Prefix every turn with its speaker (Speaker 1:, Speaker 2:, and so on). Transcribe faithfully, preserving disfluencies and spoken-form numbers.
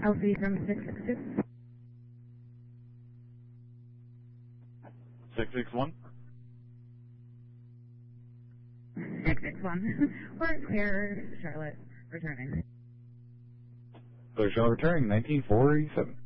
Speaker 1: Elsie from six six six.
Speaker 2: six six one?
Speaker 1: six six one. We're clear, Charlotte, returning.
Speaker 2: So Charlotte returning, nineteen forty-seven.